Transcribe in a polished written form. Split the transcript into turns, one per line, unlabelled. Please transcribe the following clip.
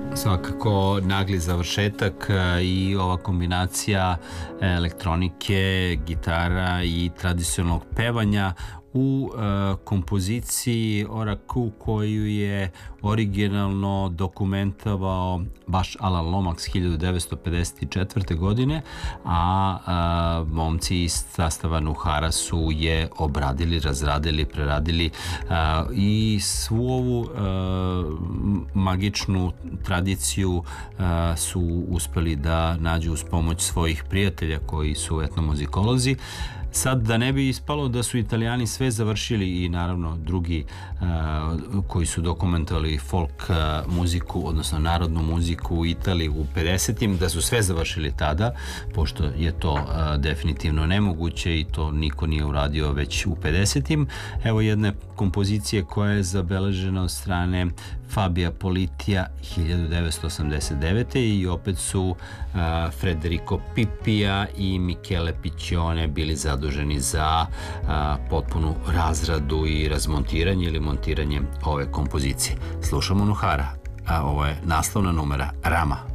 Svakako nagli završetak i ova kombinacija elektronike, gitara i tradicionalnog pevanja u kompoziciji Oraku koju je originalno dokumentovao baš Alan Lomax 1954. godine, a momci iz sastava Nuhara su je obradili, razradili, preradili i svu ovu magičnu tradiciju su uspeli da nađu uz pomoć svojih prijatelja koji su etnomuzikolozi. Sad, da ne bi ispalo da su Italijani sve završili i naravno drugi koji su dokumentovali folk muziku, odnosno narodnu muziku u Italiji u 50-im, da su sve završili tada, pošto je to definitivno nemoguće i to niko nije uradio već u 50-im. Evo jedne kompozicije koja je zabeležena od strane Fabija Politija 1989. i opet su Federico Pippia i Michele Piccione bili zaduženi za potpunu razradu i razmontiranje ili montiranje ove kompozicije. Slušamo Nuhara, a ovo je naslovna numera Rama.